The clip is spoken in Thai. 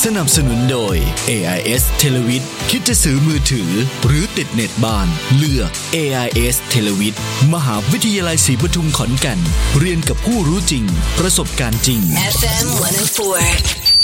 นับสนุนโดย AIS Televid คิดจะซื้อมือถือหรือติดเน็ตบ้านเลือก AIS Televid มหาวิทยาลัยศรีปทุมขอนแก่นเรียนกับผู้รู้จริงประสบการณ์จริง FM 104